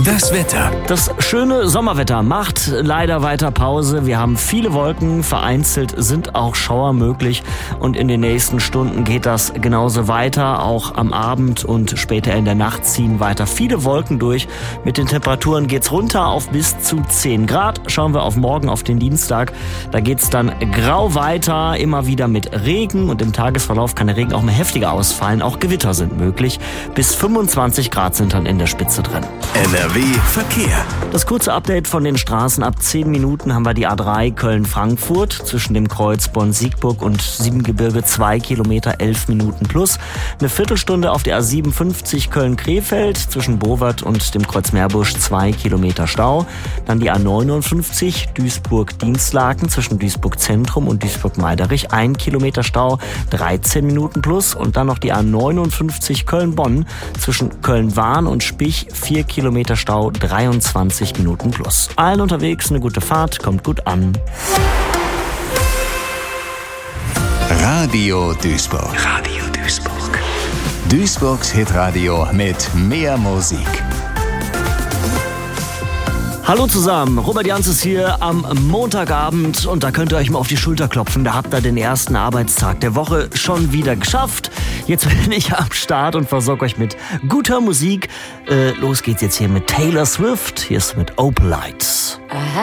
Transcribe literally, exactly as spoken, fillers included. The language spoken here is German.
Das Wetter. Das schöne Sommerwetter macht leider weiter Pause. Wir haben viele Wolken, vereinzelt sind auch Schauer möglich und in den nächsten Stunden geht das genauso weiter. Auch am Abend und später in der Nacht ziehen weiter viele Wolken durch. Mit den Temperaturen geht's runter auf bis zu zehn Grad. Schauen wir auf morgen, auf den Dienstag. Da geht's dann grau weiter, immer wieder mit Regen und im Tagesverlauf kann der Regen auch mal heftiger ausfallen. Auch Gewitter sind möglich. Bis fünfundzwanzig Grad sind dann in der Spitze drin. N R W Verkehr. Das kurze Update von den Straßen. Ab zehn Minuten haben wir die A drei Köln-Frankfurt zwischen dem Kreuz Bonn-Siegburg und Siebengebirge zwei Kilometer, elf Minuten plus. Eine Viertelstunde auf der A siebenundfünfzig Köln-Krefeld zwischen Bowert und dem Kreuz Meerbusch zwei Kilometer Stau. Dann die A neunundfünfzig Duisburg-Dienstlaken zwischen Duisburg-Zentrum und Duisburg-Meiderich ein Kilometer Stau, dreizehn Minuten plus. Und dann noch die A neunundfünfzig Köln-Bonn zwischen Köln-Wahn und Spich vier Kilometer Stau, dreiundzwanzig Minuten plus. Allen unterwegs eine gute Fahrt, kommt gut an. Radio Duisburg. Radio Duisburg. Duisburgs Hitradio mit mehr Musik. Hallo zusammen, Robert Jans ist hier am Montagabend und da könnt ihr euch mal auf die Schulter klopfen. Da habt ihr den ersten Arbeitstag der Woche schon wieder geschafft. Jetzt bin ich am Start und versorge euch mit guter Musik. Äh, los geht's jetzt hier mit Taylor Swift. Hier ist mit Opalite.